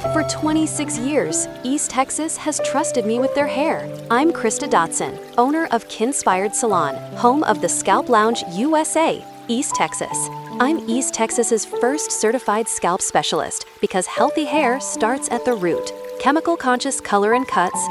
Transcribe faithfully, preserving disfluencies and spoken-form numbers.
For twenty-six years, East Texas has trusted me with their hair. I'm Krista Dotson, owner of Kinspired Salon, home of the Scalp Lounge U S A, East Texas. I'm East Texas's first certified scalp specialist because healthy hair starts at the root. Chemical conscious color and cuts,